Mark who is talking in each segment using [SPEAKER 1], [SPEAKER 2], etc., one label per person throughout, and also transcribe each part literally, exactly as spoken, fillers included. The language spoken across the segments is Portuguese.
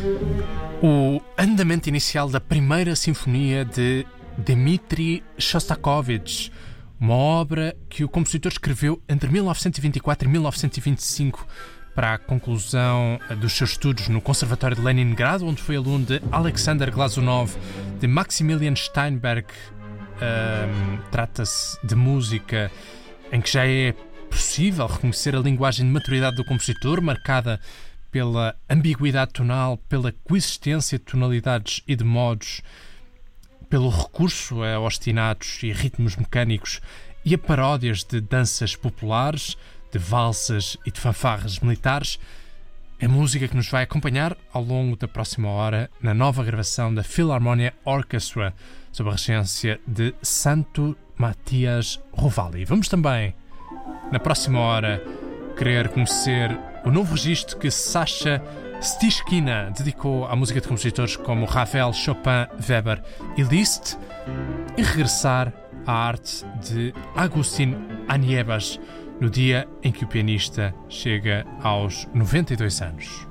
[SPEAKER 1] O andamento inicial da primeira sinfonia de Dmitri Shostakovich, uma obra que o compositor escreveu entre mil novecentos e vinte e quatro e mil novecentos e vinte e cinco para a conclusão dos seus estudos no Conservatório de Leningrado, onde foi aluno de Alexander Glazunov, de Maximilian Steinberg. Um, trata-se de música em que já é possível reconhecer a linguagem de maturidade do compositor, marcada pela ambiguidade tonal, pela coexistência de tonalidades e de modos, pelo recurso a ostinatos e ritmos mecânicos e a paródias de danças populares, de valsas e de fanfarras militares. É música que nos vai acompanhar ao longo da próxima hora na nova gravação da Philharmonia Orchestra, sob a regência de Santo Matias Rovali. Vamos também, na próxima hora, querer conhecer o novo registro que Sasha Stishkina dedicou à música de compositores como Ravel, Chopin, Weber e Liszt, e regressar à arte de Agustin Aniebas, no dia em que o pianista chega aos noventa e dois anos.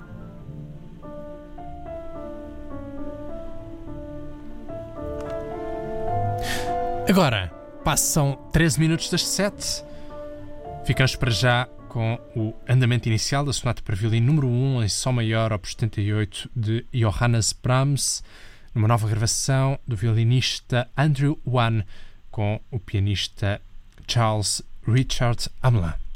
[SPEAKER 1] Agora, passam treze minutos das sete. Ficamos para já com o andamento inicial da sonata para violino número um em Sol maior, opus setenta e oito, de Johannes Brahms, numa nova gravação do violinista Andrew Wan com o pianista Charles Richard Hamelin.